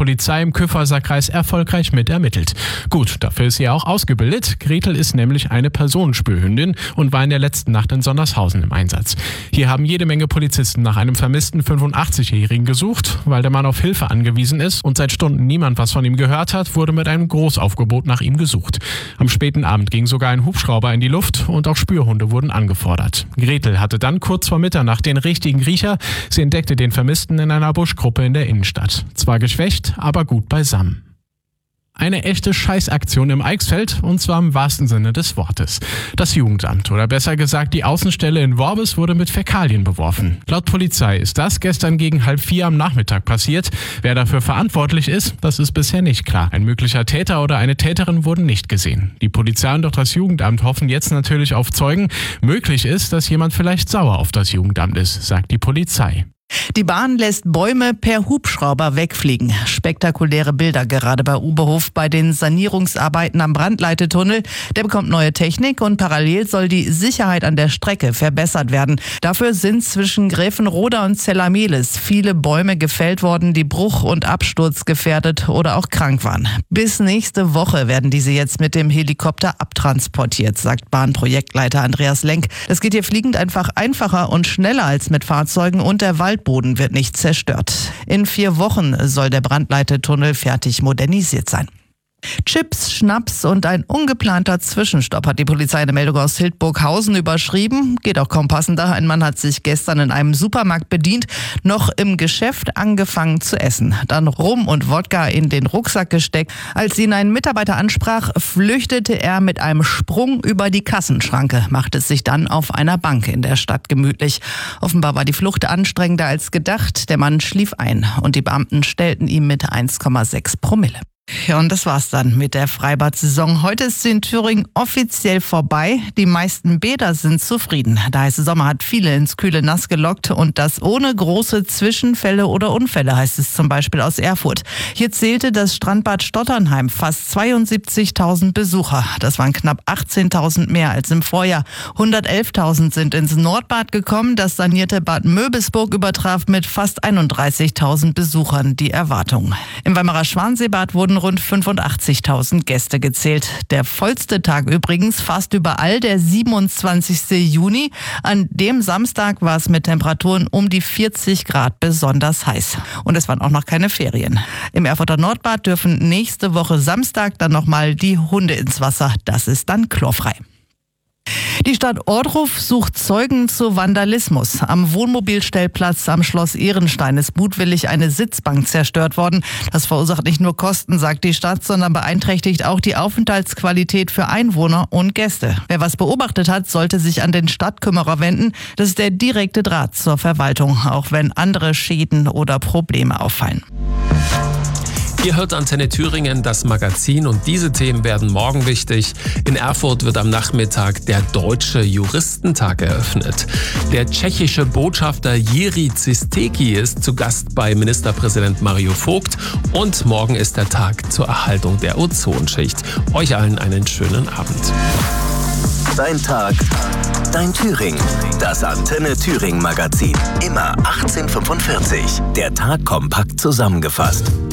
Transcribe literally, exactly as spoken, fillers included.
Polizei im Kyffhäuser Kreis erfolgreich mit ermittelt. Gut, dafür ist sie auch ausgebildet. Gretel ist nämlich eine Personenspürhündin und war in der letzten Nacht in Sondershausen im Einsatz. Hier haben jede Menge Polizisten nach einem vermissten fünfundachtzigjährigen gesucht. Weil der Mann auf Hilfe angewiesen ist und seit Stunden niemand was von ihm gehört hat, wurde mit einem Großaufgebot nach ihm gesucht. Am späten Abend ging sogar ein Hubschrauber in die Luft und auch Spürhunde wurden angefordert. Gretel hatte dann kurz vor Mitternacht den richtigen Riecher. Sie entdeckte den Vermissten in einer Buschgruppe in der Innenstadt. Zwar geschwächt, aber gut beisammen. Eine echte Scheißaktion im Eichsfeld, und zwar im wahrsten Sinne des Wortes. Das Jugendamt, oder besser gesagt die Außenstelle in Worbis, wurde mit Fäkalien beworfen. Laut Polizei ist das gestern gegen halb vier am Nachmittag passiert. Wer dafür verantwortlich ist, das ist bisher nicht klar. Ein möglicher Täter oder eine Täterin wurden nicht gesehen. Die Polizei und auch das Jugendamt hoffen jetzt natürlich auf Zeugen. Möglich ist, dass jemand vielleicht sauer auf das Jugendamt ist, sagt die Polizei. Die Bahn lässt Bäume per Hubschrauber wegfliegen. Spektakuläre Bilder gerade bei Oberhof bei den Sanierungsarbeiten am Brandleitetunnel. Der bekommt neue Technik und parallel soll die Sicherheit an der Strecke verbessert werden. Dafür sind zwischen Gräfenroda und Zellamelis viele Bäume gefällt worden, die bruch- und absturzgefährdet oder auch krank waren. Bis nächste Woche werden diese jetzt mit dem Helikopter abtransportiert, sagt Bahnprojektleiter Andreas Lenk. Es geht hier fliegend einfach einfacher und schneller als mit Fahrzeugen und der Wald Boden wird nicht zerstört. In vier Wochen soll der Brandleitetunnel fertig modernisiert sein. Chips, Schnaps und ein ungeplanter Zwischenstopp hat die Polizei eine Meldung aus Hildburghausen überschrieben. Geht auch kaum passender. Ein Mann hat sich gestern in einem Supermarkt bedient, noch im Geschäft angefangen zu essen. Dann Rum und Wodka in den Rucksack gesteckt. Als ihn ein Mitarbeiter ansprach, flüchtete er mit einem Sprung über die Kassenschranke, machte es sich dann auf einer Bank in der Stadt gemütlich. Offenbar war die Flucht anstrengender als gedacht. Der Mann schlief ein und die Beamten stellten ihn mit eins Komma sechs Promille. Ja, und das war's dann mit der Freibad-Saison. Heute ist sie in Thüringen offiziell vorbei. Die meisten Bäder sind zufrieden. Der heiße Sommer hat viele ins kühle Nass gelockt und das ohne große Zwischenfälle oder Unfälle, heißt es zum Beispiel aus Erfurt. Hier zählte das Strandbad Stotternheim fast zweiundsiebzigtausend Besucher. Das waren knapp achtzehntausend mehr als im Vorjahr. hundertelftausend sind ins Nordbad gekommen. Das sanierte Bad Möbisburg übertraf mit fast einunddreißigtausend Besuchern die Erwartungen. Im Weimarer Schwanseebad wurden rund fünfundachtzigtausend Gäste gezählt. Der vollste Tag übrigens fast überall, der siebenundzwanzigste Juni. An dem Samstag war es mit Temperaturen um die vierzig Grad besonders heiß. Und es waren auch noch keine Ferien. Im Erfurter Nordbad dürfen nächste Woche Samstag dann nochmal die Hunde ins Wasser. Das ist dann chlorfrei. Die Stadt Ohrdruf sucht Zeugen zu Vandalismus. Am Wohnmobilstellplatz am Schloss Ehrenstein ist mutwillig eine Sitzbank zerstört worden. Das verursacht nicht nur Kosten, sagt die Stadt, sondern beeinträchtigt auch die Aufenthaltsqualität für Einwohner und Gäste. Wer was beobachtet hat, sollte sich an den Stadtkümmerer wenden. Das ist der direkte Draht zur Verwaltung, auch wenn andere Schäden oder Probleme auffallen. Ihr hört Antenne Thüringen, das Magazin, und diese Themen werden morgen wichtig. In Erfurt wird am Nachmittag der Deutsche Juristentag eröffnet. Der tschechische Botschafter Jiří Cisteký ist zu Gast bei Ministerpräsident Mario Vogt und morgen ist der Tag zur Erhaltung der Ozonschicht. Euch allen einen schönen Abend. Dein Tag, dein Thüringen. Das Antenne Thüringen Magazin. Immer achtzehn Uhr fünfundvierzig. Der Tag kompakt zusammengefasst.